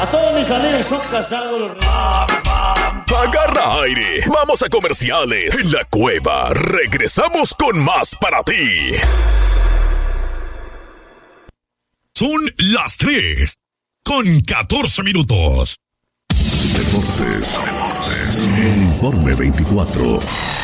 A todos mis amigos son casados. Agarra aire, vamos a comerciales. En la cueva regresamos con más para ti. Son las 3:14. Deportes. El Informe 24.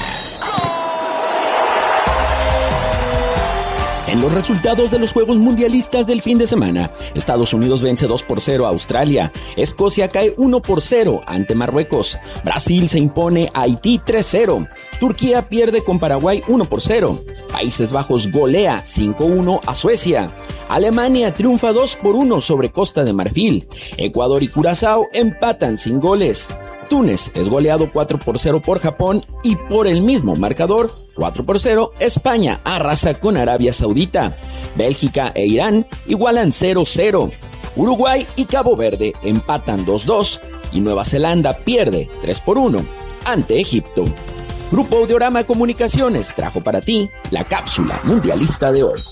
En los resultados de los Juegos Mundialistas del fin de semana, Estados Unidos vence 2-0 a Australia, Escocia cae 1-0 ante Marruecos, Brasil se impone a Haití 3-0, Turquía pierde con Paraguay 1-0, Países Bajos golea 5-1 a Suecia, Alemania triunfa 2-1 sobre Costa de Marfil, Ecuador y Curazao empatan sin goles. Túnez es goleado 4-0 por Japón y por el mismo marcador, 4-0, España arrasa con Arabia Saudita. Bélgica e Irán igualan 0-0. Uruguay y Cabo Verde empatan 2-2 y Nueva Zelanda pierde 3-1 ante Egipto. Grupo Audiorama Comunicaciones trajo para ti la cápsula mundialista de hoy.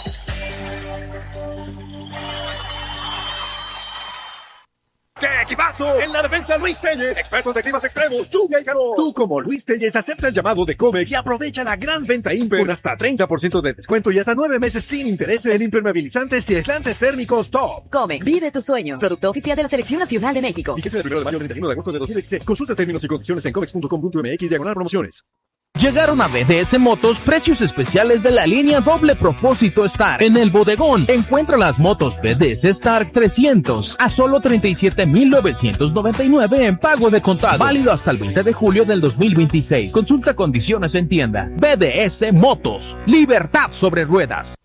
¡Qué equipazo! En la defensa, Luis Telles, expertos de climas extremos, lluvia y calor. Tú, como Luis Telles, acepta el llamado de Comex y aprovecha la gran venta Imper con hasta 30% de descuento y hasta 9 meses sin intereses en impermeabilizantes y aislantes térmicos top. Comex, vive tus sueños. Producto oficial de la Selección Nacional de México. Fíjese del 1 de mayo al 31 de agosto de 2016. Consulta términos y condiciones en comex.com.mx/promociones. Llegaron a BDS Motos precios especiales de la línea doble propósito Stark. En el bodegón encuentra las motos BDS Stark 300 a solo 37,999 en pago de contado. Válido hasta el 20 de julio del 2026. Consulta condiciones en tienda. BDS Motos. Libertad sobre ruedas.